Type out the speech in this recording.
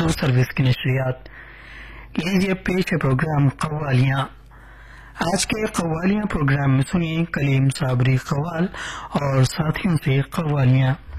Radio service की नशरियात। लीजिए पेश है प्रोग्राम कव्वालियाँ। आज के कव्वालियाँ प्रोग्राम में सुनिए कलीम साबरी कव्वाल और साथियों से कव्वालियाँ।